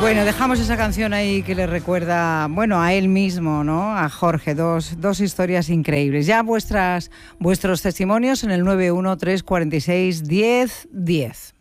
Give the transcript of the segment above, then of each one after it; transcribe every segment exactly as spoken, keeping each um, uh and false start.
Bueno, dejamos esa canción ahí que le recuerda, bueno, a él mismo, ¿no? A Jorge, dos, dos historias increíbles. Ya vuestras, vuestros testimonios en el nueve uno tres cuatro seis diez diez.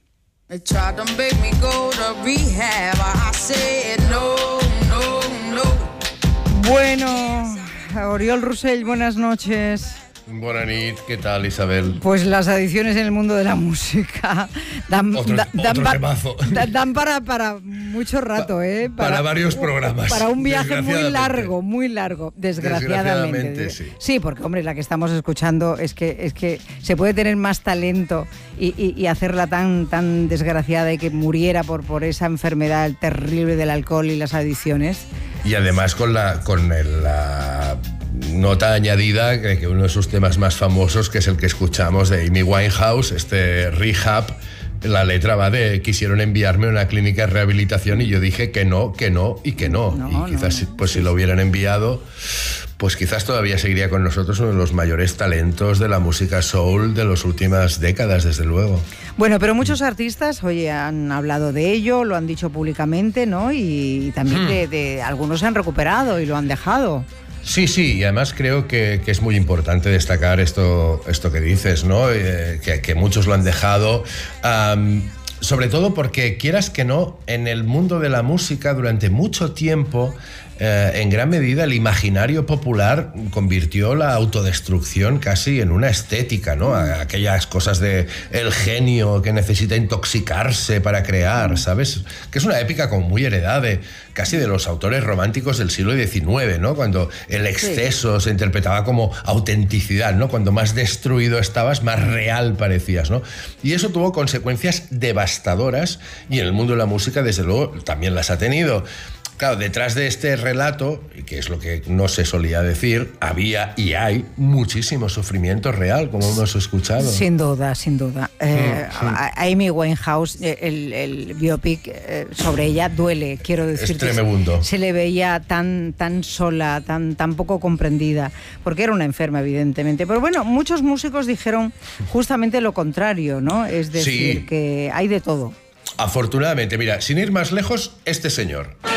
Bueno, Oriol Rosell, buenas noches. Buenas noches, ¿qué tal, Isabel? Pues las adicciones en el mundo de la música dan, otro, da, dan, otro pa, temazo. dan para, para mucho rato, ¿eh? Para, para varios programas. Para un viaje muy largo, muy largo, desgraciadamente. Desgraciadamente, sí. Sí, porque, hombre, la que estamos escuchando es que, es que se puede tener más talento y, y, y hacerla tan, tan desgraciada y que muriera por, por esa enfermedad terrible del alcohol y las adicciones. Y además con la... con el, la... nota añadida que uno de sus temas más famosos, que es el que escuchamos de Amy Winehouse, este Rehab, la letra va de: quisieron enviarme a una clínica de rehabilitación y yo dije que no, que no y que no. no y quizás no, no. pues si lo hubieran enviado, pues quizás todavía seguiría con nosotros uno de los mayores talentos de la música soul de las últimas décadas, desde luego. Bueno, pero muchos artistas, oye, han hablado de ello, lo han dicho públicamente, ¿no? Y, y también hmm. de, de algunos se han recuperado y lo han dejado. Sí, sí, y además creo que, que es muy importante destacar esto, esto que dices, ¿no? Eh, que, que muchos lo han dejado, um, sobre todo porque, quieras que no, en el mundo de la música durante mucho tiempo, eh, en gran medida el imaginario popular convirtió la autodestrucción casi en una estética, ¿no? Aquellas cosas de el genio que necesita intoxicarse para crear, ¿sabes? Que es una épica como muy heredada de casi de los autores románticos del siglo diecinueve, ¿no? Cuando el exceso sí. se interpretaba como autenticidad, ¿no? Cuando más destruido estabas, más real parecías, ¿no? Y eso tuvo consecuencias devastadoras y en el mundo de la música, desde luego, también las ha tenido. Claro, detrás de este relato, que es lo que no se solía decir, había y hay muchísimo sufrimiento real, como hemos escuchado. Sin duda, sin duda. Eh, sí, sí. Amy Winehouse, el, el biopic eh, sobre ella duele, quiero decir. Es tremendo. Se le veía tan, tan sola, tan, tan poco comprendida, porque era una enferma, evidentemente. Pero bueno, muchos músicos dijeron justamente lo contrario, ¿no? Es decir, sí. que hay de todo. Afortunadamente, mira, sin ir más lejos, este señor.